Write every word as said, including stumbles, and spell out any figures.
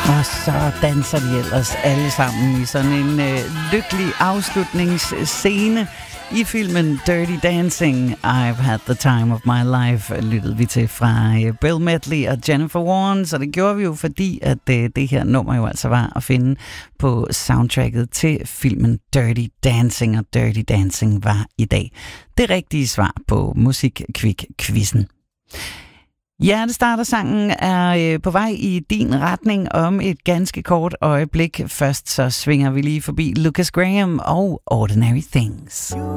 Og så danser de ellers alle sammen i sådan en øh, lykkelig afslutningsscene i filmen Dirty Dancing. I've had the time of my life, lyttede vi til fra øh, Bill Medley og Jennifer Warren. Så det gjorde vi jo, fordi at øh, det her nummer jo altså var at finde på soundtracket til filmen Dirty Dancing. Og Dirty Dancing var i dag det rigtige svar på Musikquick-quizzen. Hjertestartersangen er øh, på vej i din retning om et ganske kort øjeblik. Først så svinger vi lige forbi Lucas Graham og Ordinary Things.